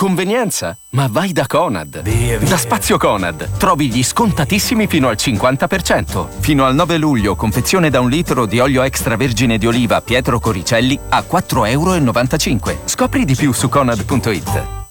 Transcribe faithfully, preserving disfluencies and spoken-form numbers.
Convenienza? Ma vai da Conad. Via, via. Da Spazio Conad trovi gli scontatissimi fino al cinquanta per cento. Fino al nove luglio, confezione da un litro di olio extravergine di oliva Pietro Coricelli a quattro e novantacinque euro. Scopri di più su conad punto it.